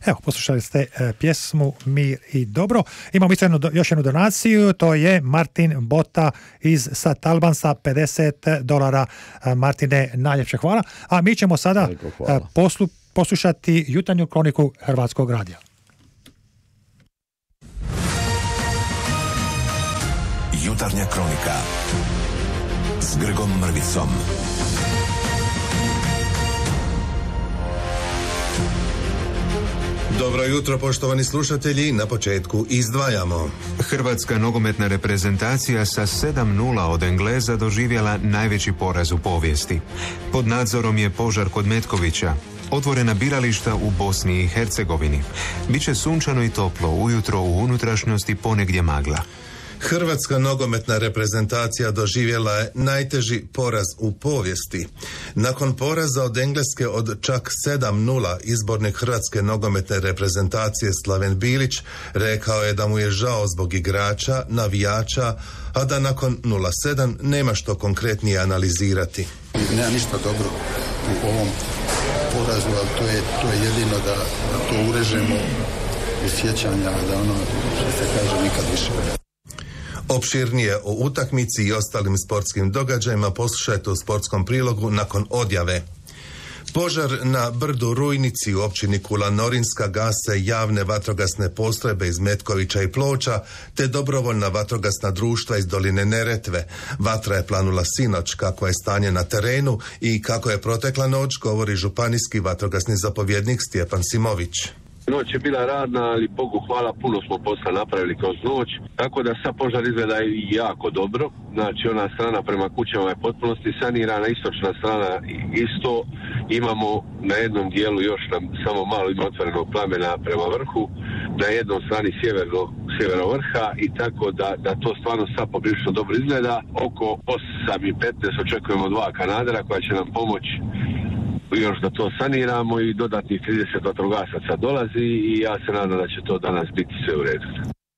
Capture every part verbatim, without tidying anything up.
Evo, poslušali ste e, pjesmu Mir i dobro. Imamo isto jednu, još jednu donaciju, to je Martin Bota iz Sat Albansa, pedeset dolara. E, Martine, najljepše hvala. A mi ćemo sada e, poslu, poslušati jutarnju kroniku Hrvatskog radija. Jutarnja kronika s Grgom Mrvicom. Dobro jutro, poštovani slušatelji, na početku izdvajamo. Hrvatska nogometna reprezentacija sa sedam nula od Engleza doživjela najveći poraz u povijesti. Pod nadzorom je požar kod Metkovića. Otvorena birališta u Bosni i Hercegovini. Biće sunčano i toplo, ujutro u unutrašnjosti ponegdje magla. Hrvatska nogometna reprezentacija doživjela je najteži poraz u povijesti. Nakon poraza od Engleske od čak sedam nula, izbornik Hrvatske nogometne reprezentacije Slaven Bilić rekao je da mu je žao zbog igrača, navijača, a da nakon nula sedam nema što konkretnije analizirati. Nema ništa dobro u ovom porazu, ali to je, to je jedino da, da to urežemo u sjećanja, da ono što se kaže nikad više. Opširnije o utakmici i ostalim sportskim događajima poslušajte u sportskom prilogu nakon odjave. Požar na brdu Rujnici u općini Kula Norinska gase javne vatrogasne postrojbe iz Metkovića i Ploča te dobrovoljna vatrogasna društva iz doline Neretve. Vatra je planula sinoć. Kako je stanje na terenu i kako je protekla noć, govori županijski vatrogasni zapovjednik Stjepan Simović. Noć je bila radna, ali Bogu hvala, puno smo posla napravili kroz noć, tako da sad požar izgleda jako dobro. Znači ona strana prema kućama je potpunosti sanirana, istočna strana isto. Imamo na jednom dijelu još nam samo malo ima otvorenog plamena prema vrhu, na jednom strani sjeverno, sjevero vrha i tako da, da to stvarno sad poprilično dobro izgleda. Oko osam i petnaest očekujemo dva kanadera koja će nam pomoći još da to saniramo i dodatnih trideset vatrogasaca dolazi i ja se nadam da će to danas biti sve u redu.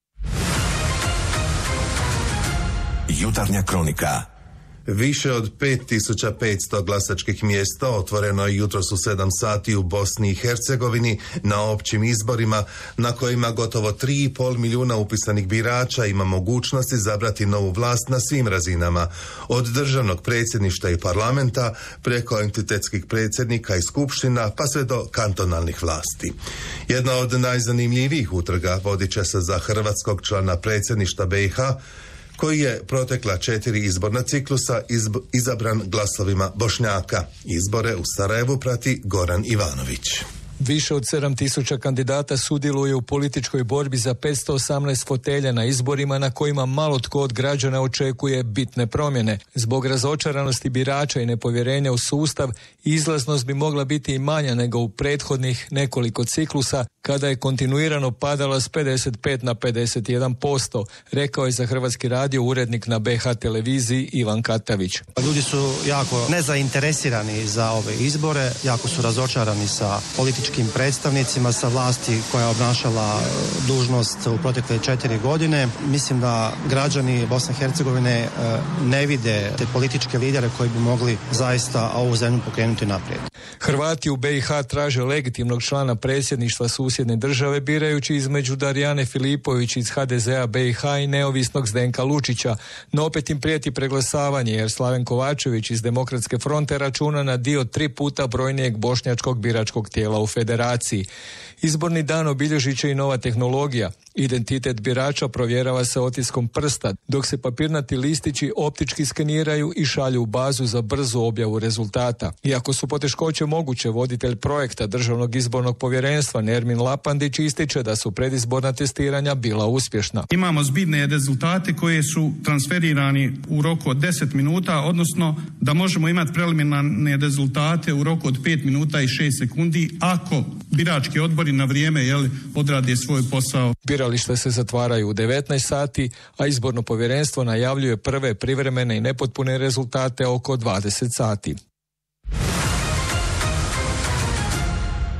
Jutarnja kronika. Više od pet tisuća petsto glasačkih mjesta otvoreno je jutros u sedam sati u Bosni i Hercegovini na općim izborima na kojima gotovo tri i pol milijuna upisanih birača ima mogućnost izabrati novu vlast na svim razinama, od državnog predsjedništva i parlamenta preko entitetskih predsjednika i skupština pa sve do kantonalnih vlasti. Jedna od najzanimljivijih utrga vodit će se za hrvatskog člana predsjedništva B i H koji je protekla četiri izborna ciklusa izb, izabran glasovima Bošnjaka. Izbore u Sarajevu prati Goran Ivanović. Više od sedam tisuća kandidata sudjeluje u političkoj borbi za petsto osamnaest fotelja na izborima na kojima malo tko od građana očekuje bitne promjene. Zbog razočaranosti birača i nepovjerenja u sustav, izlaznost bi mogla biti i manja nego u prethodnih nekoliko ciklusa, kada je kontinuirano padala s pedeset pet na pedeset jedan posto, rekao je za Hrvatski radio urednik na B H televiziji Ivan Katavić. Ljudi su jako nezainteresirani za ove izbore, jako su razočarani sa političkim predstavnicima, sa vlasti koja je obnašala dužnost u protekle četiri godine. Mislim da građani Bosne i Hercegovine ne vide te političke lidere koji bi mogli zaista ovu zemlju pokrenuti naprijed. Hrvati u B i H traže legitimnog člana predsjedništva susjedne države birajući između Darijane Filipović iz H D Z A B i H i neovisnog Zdenka Lučića, no opet im prijeti preglasavanje jer Slaven Kovačević iz Demokratske fronte računa na dio tri puta brojnijeg bošnjačkog biračkog tijela u federaciji. Izborni dan obilježit će i nova tehnologija. Identitet birača provjerava se otiskom prsta, dok se papirnati listići optički skeniraju i šalju u bazu za brzu objavu rezultata. Iako su poteškoće moguće, voditelj projekta Državnog izbornog povjerenstva Nermin Lapandić ističe da su predizborna testiranja bila uspješna. Imamo zbirne rezultate koje su transferirani u roku od deset minuta, odnosno da možemo imati preliminarne rezultate u roku od pet minuta i šest sekundi ako birački odbori na vrijeme jel, odrade svoj posao. Birališta se zatvaraju u devetnaest sati, a izborno povjerenstvo najavljuje prve privremene i nepotpune rezultate oko dvadeset sati.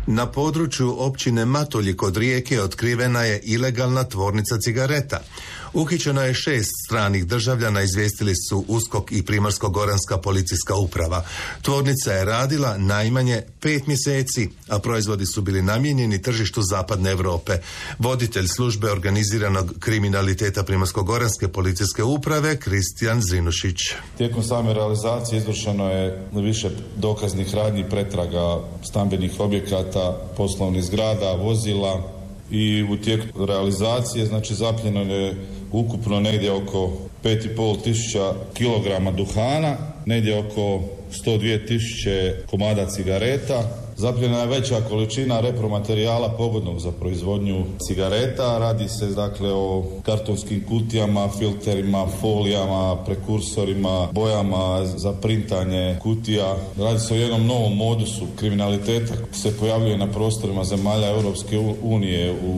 Na području općine Matulji kod Rijeke otkrivena je ilegalna tvornica cigareta. Uhićeno je šest stranih državljana, izvijestili su USKOK i Primorsko-goranska policijska uprava. Tvornica je radila najmanje pet mjeseci, a proizvodi su bili namijenjeni tržištu zapadne Europe. Voditelj službe organiziranog kriminaliteta Primorsko-goranske policijske uprave Kristijan Zrinušić. Tijekom same realizacije izvršeno je više dokaznih radnji, pretraga stambenih objekata, poslovnih zgrada, vozila i u tijeku realizacije znači zapljeno je ukupno negdje oko pet i pol tisuća kilograma duhana, negdje oko sto dvije tisuće komada cigareta. Zapljena je veća količina repromaterijala pogodnog za proizvodnju cigareta. Radi se dakle o kartonskim kutijama, filterima, folijama, prekursorima, bojama za printanje kutija. Radi se o jednom novom modusu kriminaliteta koji se pojavljuje na prostorima zemalja Europske unije u